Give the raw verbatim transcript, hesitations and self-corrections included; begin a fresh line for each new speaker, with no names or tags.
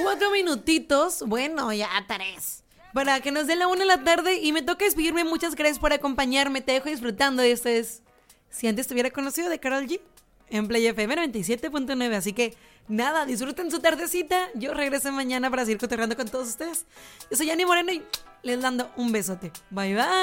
cuatro minutitos, bueno, ya tres, para que nos dé la una de la tarde y me toca despedirme. Muchas gracias por acompañarme, te dejo disfrutando. Esto es Si Antes Te Hubiera Conocido, de Karol G, en Play F M noventa y siete punto nueve. Así que nada, disfruten su tardecita. Yo regreso mañana para seguir cotorreando con todos ustedes. Yo soy Ani Moreno y les dando un besote. Bye bye.